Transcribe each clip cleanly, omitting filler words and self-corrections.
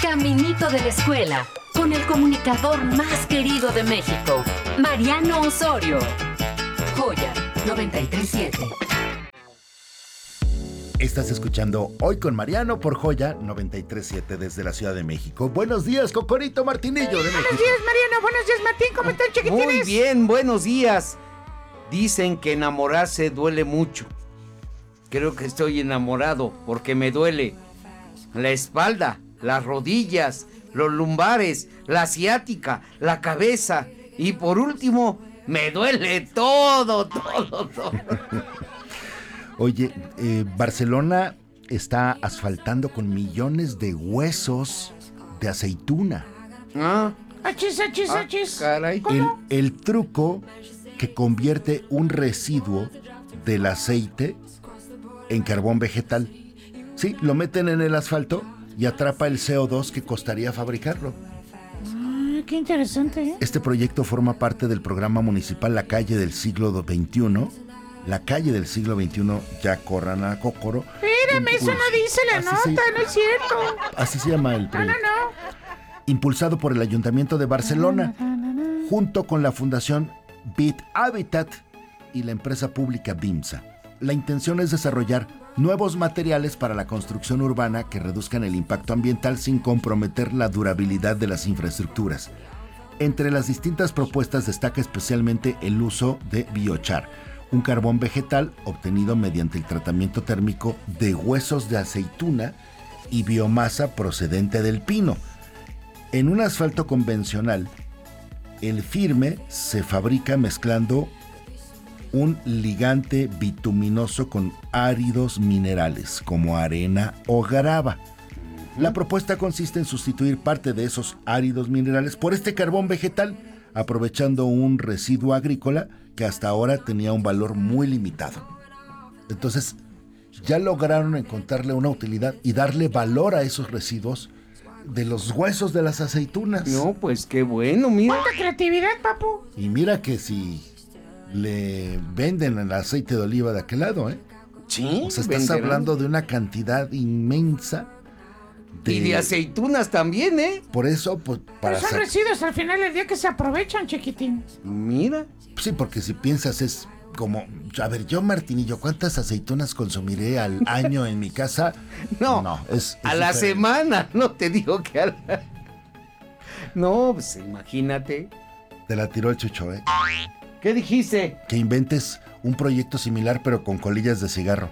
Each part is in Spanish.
caminito de la escuela, con el comunicador más querido de México, Mariano Osorio. Joya 93.7. Estás escuchando Hoy con Mariano por Joya 93.7 desde la Ciudad de México. Buenos días, Cocorito Martinillo de México. Buenos días, Mariano. Buenos días, Martín. ¿Cómo están, chiquitines? Muy bien, buenos días. Dicen que enamorarse duele mucho. Creo que estoy enamorado porque me duele la espalda, las rodillas, los lumbares, la ciática, la cabeza y por último, me duele todo. Oye, Barcelona está asfaltando con millones de huesos de aceituna. Achis. Caray. El truco que convierte un residuo del aceite en carbón vegetal. Sí, lo meten en el asfalto y atrapa el CO2 que costaría fabricarlo. Qué interesante, ¿eh? Este proyecto forma parte del programa municipal La Calle del Siglo XXI. La Calle del Siglo XXI, ya corran a Cócoro. Espérame, eso no dice la nota, no es cierto. Así se llama el proyecto. No. Impulsado por el Ayuntamiento de Barcelona, junto con la Fundación Bit Habitat y la empresa pública BIMSA. La intención es desarrollar nuevos materiales para la construcción urbana que reduzcan el impacto ambiental sin comprometer la durabilidad de las infraestructuras. Entre las distintas propuestas destaca especialmente el uso de biochar, un carbón vegetal obtenido mediante el tratamiento térmico de huesos de aceituna y biomasa procedente del pino. En un asfalto convencional, el firme se fabrica mezclando un ligante bituminoso con áridos minerales como arena o grava. La propuesta consiste en sustituir parte de esos áridos minerales por este carbón vegetal, aprovechando un residuo agrícola que hasta ahora tenía un valor muy limitado. Entonces, ya lograron encontrarle una utilidad y darle valor a esos residuos de los huesos de las aceitunas. No, pues qué bueno, mira. ¿Cuánta creatividad, papu? Y mira que si le venden el aceite de oliva de aquel lado, ¿eh? Sí. O sea, estás hablando de una cantidad inmensa y de aceitunas también, ¿eh? Por eso, pues, Pero son residuos al final del día que se aprovechan, chiquitín. Mira. Sí, porque si piensas es como, a ver, yo, Martinillo, ¿cuántas aceitunas consumiré al año en mi casa? No, es a la semana, no te digo que a la... No, pues imagínate. Te la tiró el Chucho, ¿eh? ¿Qué dijiste? Que inventes un proyecto similar, pero con colillas de cigarro.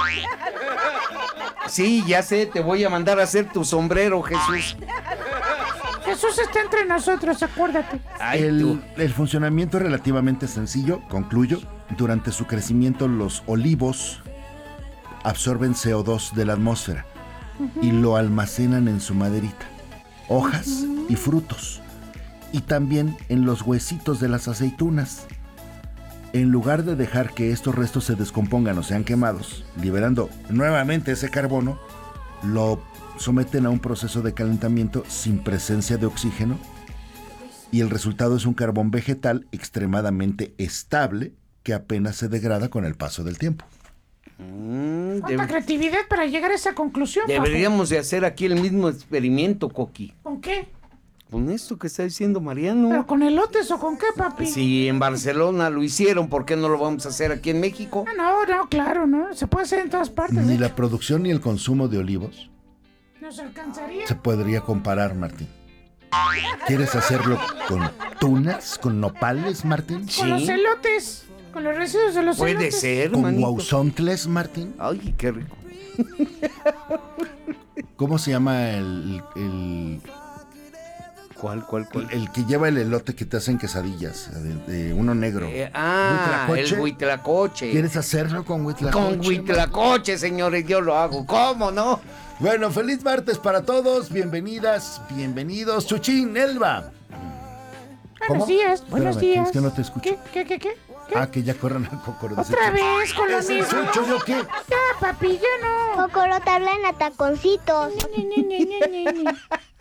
Sí, ya sé, te voy a mandar a hacer tu sombrero, Jesús. Jesús está entre nosotros, acuérdate. El funcionamiento es relativamente sencillo, concluyo. Durante su crecimiento, los olivos absorben CO2 de la atmósfera y lo almacenan en su maderita, hojas y frutos, y también en los huesitos de las aceitunas. En lugar de dejar que estos restos se descompongan o sean quemados, liberando nuevamente ese carbono, lo someten a un proceso de calentamiento sin presencia de oxígeno y el resultado es un carbón vegetal extremadamente estable que apenas se degrada con el paso del tiempo. ¿Cuánta creatividad para llegar a esa conclusión, Deberíamos de hacer aquí el mismo experimento, Coqui. ¿Con qué? Con esto que está diciendo Mariano. ¿Pero con elotes o con qué, papi? Si en Barcelona lo hicieron, ¿por qué no lo vamos a hacer aquí en México? No, claro, ¿no? Se puede hacer en todas partes. Ni la producción ni el consumo de olivos ¿nos alcanzaría? se podría comparar, Martín. ¿Quieres hacerlo con tunas, con nopales, Martín? Con los elotes, con los residuos de los elotes. Puede ser, ¿Con manito. guauzontles, Martín? Ay, qué rico. ¿Cómo se llama el ¿Cuál? El que lleva el elote que te hacen quesadillas, de uno negro. El huitlacoche. ¿Quieres hacerlo con huitlacoche? Con huitlacoche, señores, yo lo hago. ¿Cómo no? Bueno, feliz martes para todos. Bienvenidas, bienvenidos. Chuchín, Elba. Buenos días, buenos Espérame, días. es que no te escucho. ¿Qué? Ah, que ya corran al Cócoro. ¿Otra vez con lo ¿Ese mismo? Chucho yo qué? Ya, papi, ya no. Cócoro te hablan a taconcitos.